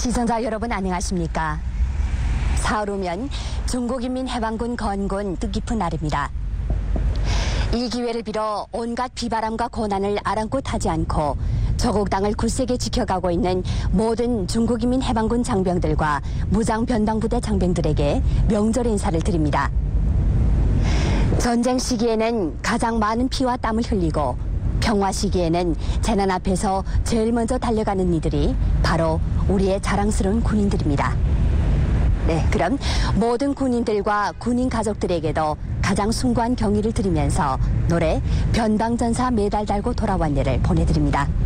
시청자 여러분 안녕하십니까? 사흘 후면 중국인민해방군 건군 뜻깊은 날입니다. 이 기회를 빌어 온갖 비바람과 고난을 아랑곳하지 않고 조국 땅을 굳세게 지켜가고 있는 모든 중국인민해방군 장병들과 무장변방부대 장병들에게 명절 인사를 드립니다. 전쟁 시기에는 가장 많은 피와 땀을 흘리고 평화 시기에는 재난 앞에서 제일 먼저 달려가는 이들이 바로 우리의 자랑스러운 군인들입니다. 네, 그럼 모든 군인들과 군인 가족들에게도 가장 숭고한 경의를 드리면서 노래 변방전사 메달 달고 돌아왔네를 보내드립니다.